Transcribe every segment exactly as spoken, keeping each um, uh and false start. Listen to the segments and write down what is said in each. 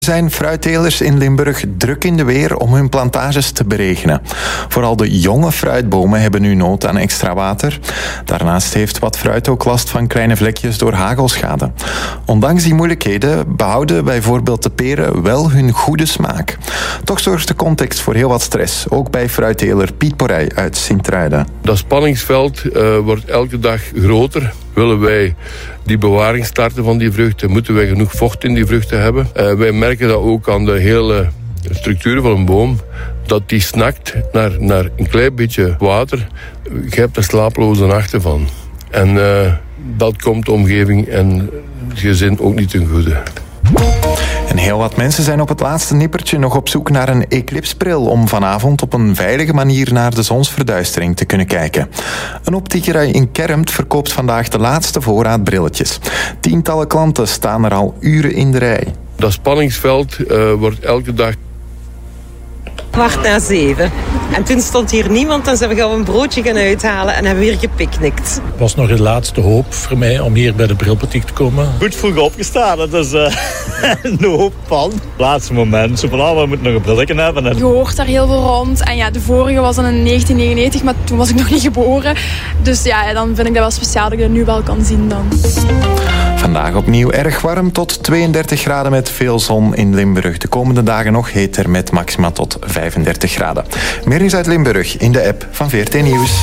Zijn fruittelers in Limburg druk in de weer om hun plantages te beregenen. Vooral de jonge fruitbomen hebben nu nood aan extra water. Daarnaast heeft wat fruit ook last van kleine vlekjes door hagelschade. Ondanks die moeilijkheden behouden bijvoorbeeld de peren wel hun goede smaak. Toch zorgt de context voor heel wat stress, ook bij fruitteler Piet Porij uit Sint-Truiden. Dat spanningsveld uh, wordt elke dag groter. Willen wij die bewaring starten van die vruchten, moeten wij genoeg vocht in die vruchten hebben. Uh, wij merken dat ook aan de hele structuur van een boom, dat die snakt naar, naar een klein beetje water. Je hebt er slapeloze nachten van. En uh, dat komt de omgeving en het gezin ook niet ten goede. En heel wat mensen zijn op het laatste nippertje nog op zoek naar een eclipsbril om vanavond op een veilige manier naar de zonsverduistering te kunnen kijken. Een optiekerij in Kermt verkoopt vandaag de laatste voorraad brilletjes. Tientallen klanten staan er al uren in de rij. Dat spanningsveld uh, wordt elke dag... Kwart na zeven. En toen stond hier niemand en zijn we gaan een broodje gaan uithalen en hebben weer gepicnict. Het was nog de laatste hoop voor mij om hier bij de brilboutique te komen. Goed vroeg opgestaan, dus uh, een hoop van. Laatste moment, zo van, we moeten nog een brilletje hebben. En... Je hoort daar heel veel rond. En ja, de vorige was dan in negentien negenennegentig, maar toen was ik nog niet geboren. Dus ja, dan vind ik dat wel speciaal dat ik dat nu wel kan zien dan. Vandaag opnieuw erg warm, tot tweeëndertig graden met veel zon in Limburg. De komende dagen nog heter met maxima tot vijfendertig graden. Meer nieuws uit Limburg in de app van V R T Nieuws.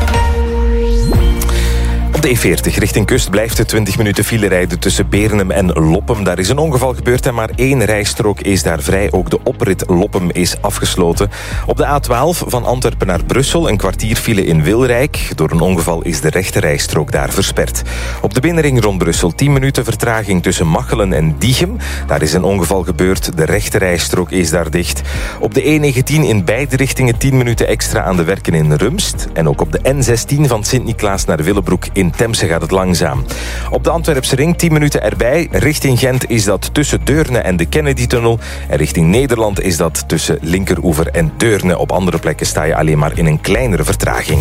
Op de E veertig richting kust blijft het twintig minuten file rijden tussen Beernem en Loppem. Daar is een ongeval gebeurd en maar één rijstrook is daar vrij. Ook de oprit Loppem is afgesloten. Op de A twaalf van Antwerpen naar Brussel een kwartier file in Wilrijk. Door een ongeval is de rechte rijstrook daar versperd. Op de binnenring rond Brussel tien minuten vertraging tussen Machelen en Diegem. Daar is een ongeval gebeurd. De rechte rijstrook is daar dicht. Op de E negentien in beide richtingen tien minuten extra aan de werken in Rumst. En ook op de N zestien van Sint-Niklaas naar Willebroek in Temse gaat het langzaam. Op de Antwerpse ring tien minuten erbij. Richting Gent is dat tussen Deurne en de Kennedy-tunnel. En richting Nederland is dat tussen Linkeroever en Deurne. Op andere plekken sta je alleen maar in een kleinere vertraging.